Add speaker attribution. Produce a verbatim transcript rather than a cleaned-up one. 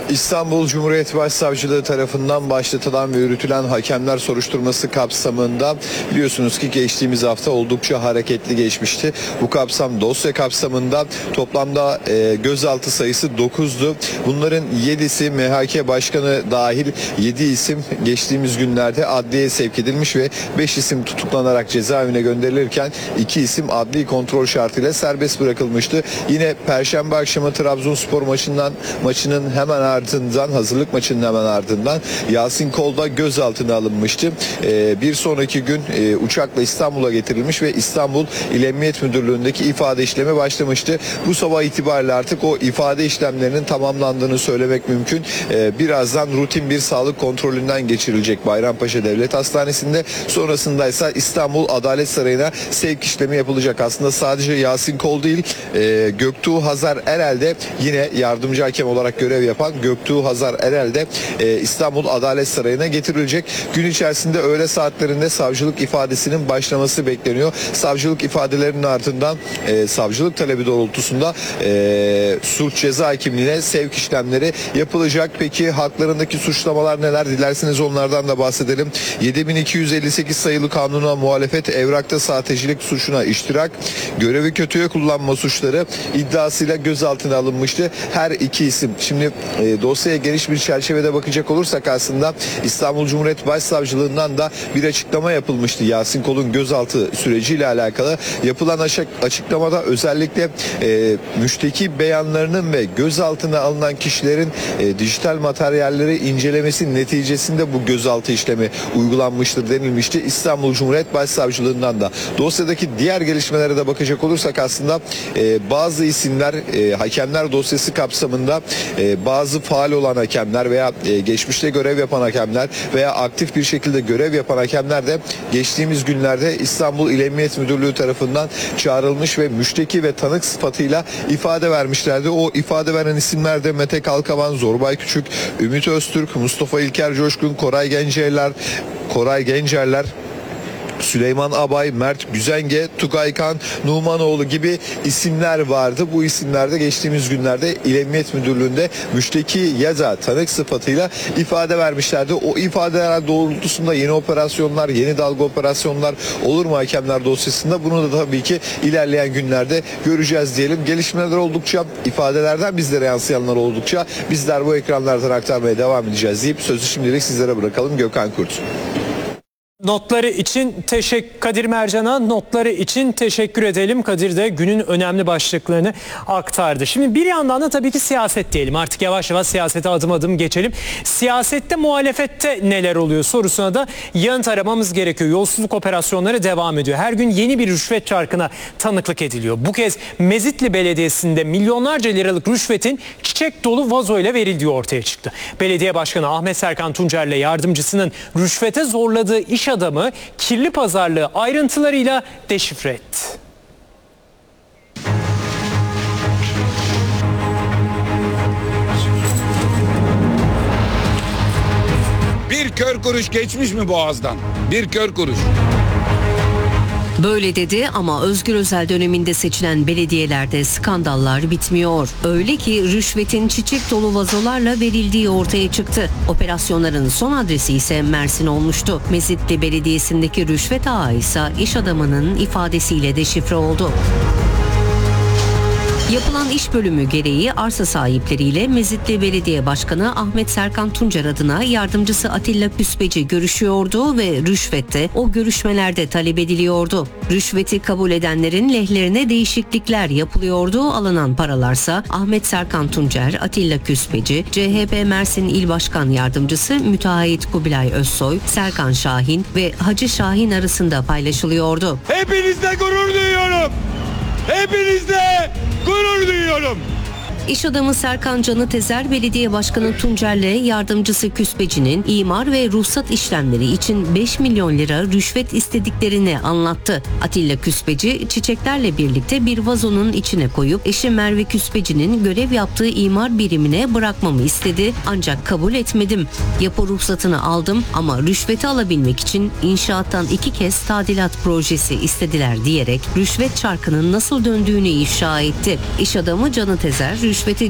Speaker 1: İstanbul Cumhuriyet Başsavcılığı tarafından başlatılan ve yürütülen hakemler soruşturması kapsamında biliyorsunuz ki geçtiğimiz hafta oldukça hareketli geçmişti. Bu kapsam dosya kapsamında toplamda e, gözaltı sayısı dokuzdu. Bunların yedisi M H K Başkanı dahil yedi isim geçtiğimiz günlerde adliyeye sevk edilmiş ve beş isim tutuklanarak cezaevine gönderilirken iki isim adli kontrol şartıyla serbest bırakılmıştı. Yine Perşembe akşamı Trabzonspor maçından maçının hemen ardından hazırlık maçının hemen ardından Yasin Kolda gözaltına alınmıştı. Ee, bir sonraki gün e, uçakla İstanbul'a getirilmiş ve İstanbul İl Emniyet Müdürlüğü'ndeki ifade işlemi başlamıştı. Bu sabah itibariyle artık o ifade işlemlerinin tamamlandığını söylemek mümkün. Ee, birazdan rutin bir sağlık kontrolünden geçirilecek Bayrampaşa Devlet Hastanesi'nde. Sonrasında ise İstanbul Adalet Sarayı'na sevk işlemi yapılacak. Aslında sadece Yasin Kol değil, e, Göktuğ Hazar Erel de yine yardımcı hakem olarak görev yapan Göktuğ Hazar Erel de e, İstanbul Adalet Sarayı'na getirilecek. Gün içerisinde öğle saatlerinde savcılık ifadesinin başlaması bekleniyor. Savcılık ifadelerinin ardından e, savcılık talebi doğrultusunda e, suç ceza hakimliğine sevk işlemleri yapılacak. Peki haklarındaki suçlamalar neler? Dilerseniz onlardan da bahsedelim. yedi bin iki yüz elli sekiz sayılı kanuna muhalefet, evrakta sahtecilik suçuna iştirak, görevi kötüye kullanma suçları iddiasıyla gözaltına alınmıştı. Her iki isim. Şimdi e, dosyaya geniş bir çerçevede bakacak olursak aslında İstanbul Cumhuriyet Başsavcılığından da bir açıklama yapılmıştı. Yasin Kol'un gözaltı süreciyle alakalı yapılan açıklamada özellikle e, müşteki beyanlarının ve gözaltına alınan kişilerin e, dijital materyalleri incelemesi neticesinde bu gözaltı işlemi uygulanmıştır denilmişti. İstanbul Cumhuriyet Başsavcılığından da. Dosyadaki diğer gelişmelere de bakacak olursak aslında e, bazı isimler e, hakemler dosyası kapsamında e, bazı faal olan hakemler veya e, geçmişte görev yapan hakemler veya aktif bir şekilde görev yapan hakemler de geçtiğimiz günlerde İstanbul İl Emniyet Müdürlüğü tarafından çağrılmış ve müşteki ve tanık sıfatıyla ifade vermişlerdi. O ifade veren isimler de Mete Kalkavan, Zorbay Küçük, Ümit Öztürk, Mustafa İlker Coşkun, Koray Gencerler, Koray Gencerler, Süleyman Abay, Mert Güzenge, Tugay Kan, Numanoğlu gibi isimler vardı. Bu isimler de geçtiğimiz günlerde İl Emniyet Müdürlüğü'nde müşteki ya da tanık sıfatıyla ifade vermişlerdi. O ifadeler doğrultusunda yeni operasyonlar, yeni dalga operasyonlar olur mu hakemler dosyasında? Bunu da tabii ki ilerleyen günlerde göreceğiz diyelim. Gelişmeler oldukça, ifadelerden bizlere yansıyanlar oldukça bizler bu ekranlardan aktarmaya devam edeceğiz deyip sözü şimdilik sizlere bırakalım. Gökhan Kurt.
Speaker 2: Notları için teşekkür Kadir Mercan'a notları için teşekkür edelim. Kadir de günün önemli başlıklarını aktardı. Şimdi bir yandan da tabii ki siyaset diyelim. Artık yavaş yavaş siyasete adım adım geçelim. Siyasette, muhalefette neler oluyor sorusuna da yanıt aramamız gerekiyor. Yolsuzluk operasyonları devam ediyor. Her gün yeni bir rüşvet çarkına tanıklık ediliyor. Bu kez Mezitli Belediyesi'nde milyonlarca liralık rüşvetin çiçek dolu vazoyla verildiği ortaya çıktı. Belediye Başkanı Ahmet Serkan Tuncer'le yardımcısının rüşvete zorladığı iş adamı kirli pazarlığı ayrıntılarıyla deşifre etti.
Speaker 3: Bir kör kuruş geçmiş mi boğazdan? Bir kör kuruş.
Speaker 4: Böyle dedi ama Özgür Özel döneminde seçilen belediyelerde skandallar bitmiyor. Öyle ki rüşvetin çiçek dolu vazolarla verildiği ortaya çıktı. Operasyonların son adresi ise Mersin olmuştu. Mezitli Belediyesi'ndeki rüşvet ağı ise iş adamının ifadesiyle deşifre oldu. Yapılan iş bölümü gereği arsa sahipleriyle Mezitli Belediye Başkanı Ahmet Serkan Tuncer adına yardımcısı Atilla Küspeci görüşüyordu ve rüşvette o görüşmelerde talep ediliyordu. Rüşveti kabul edenlerin lehlerine değişiklikler yapılıyordu. Alınan paralarsa Ahmet Serkan Tuncer, Atilla Küspeci, C H P Mersin İl Başkan Yardımcısı Müteahhit Kubilay Özsoy, Serkan Şahin ve Hacı Şahin arasında paylaşılıyordu.
Speaker 3: Hepinizle gurur duyuyorum. Hepinizle gurur duyuyorum.
Speaker 4: İş adamı Serkan Canı Tezer, Belediye Başkanı Tuncer'le yardımcısı Küspeci'nin imar ve ruhsat işlemleri için beş milyon lira rüşvet istediklerini anlattı. Atilla Küspeci çiçeklerle birlikte bir vazonun içine koyup eşi Merve Küspeci'nin görev yaptığı imar birimine bırakmamı istedi ancak kabul etmedim. Yapı ruhsatını aldım ama rüşveti alabilmek için inşaattan iki kez tadilat projesi istediler diyerek rüşvet çarkının nasıl döndüğünü ifşa etti. İş adamı Canı Tezer rüşveti